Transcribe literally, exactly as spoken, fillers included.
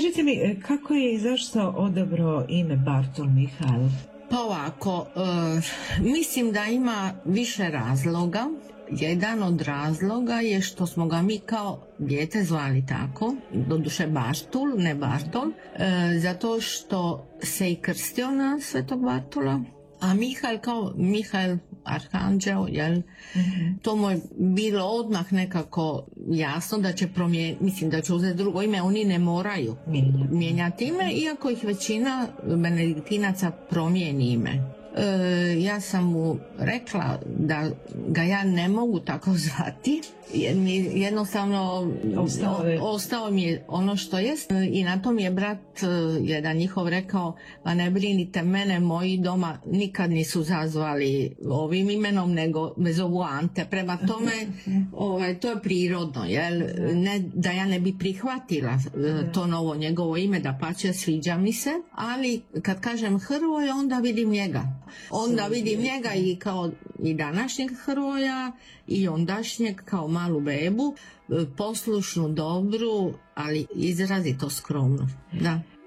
Kažite mi, kako je i zašto odabrao ime Bartol Mihael? Pa ovako, e, mislim da ima više razloga. Jedan od razloga je što smo ga mi kao dijete zvali tako, doduše Bartul, ne Bartol, e, zato što se i krstio na Svetog Bartola, a Mihael kao Mihael Arhanđeo, jel? Mm-hmm. To mu je bilo odmah nekako jasno da će promijeniti, mislim da će uzeti drugo ime, oni ne moraju mijenjati, mijenjati ime, iako ih većina benediktinaca promijeni ime. E, ja sam mu rekla da ga ja ne mogu tako zvati, jer mi jednostavno ostao, je. ostao mi je ono što jest, i na to mi je brat jedan njihov rekao, pa ne brinite mene, moji doma nikad nisu zazvali ovim imenom, nego me zovu Ante, prema tome ovaj, to je prirodno, jel? Ne da ja ne bi prihvatila to novo njegovo ime, da pače sviđa mi se, ali kad kažem Hrvoje, onda vidim njega, onda vidim njega i kao i današnjeg Hrvoja i ondašnjeg kao malu bebu, poslušnu, dobru, ali izrazito skromnu. Da.